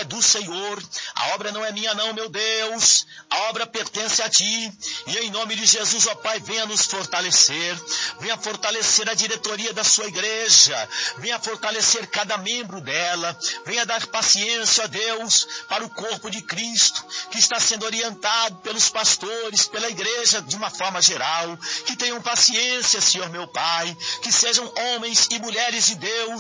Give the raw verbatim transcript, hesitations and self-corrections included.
do Senhor, a obra não é minha não, meu Deus, a obra pertence a Ti, e em nome de Jesus, ó Pai, venha nos fortalecer, venha fortalecer a diretoria da sua igreja, venha fortalecer cada membro dela, venha dar paciência, ó Deus, para o corpo de Cristo, que está sendo orientado pelos pastores, pela igreja de uma forma geral, que tenham paciência, Senhor meu Pai, que sejam homens e mulheres de Deus,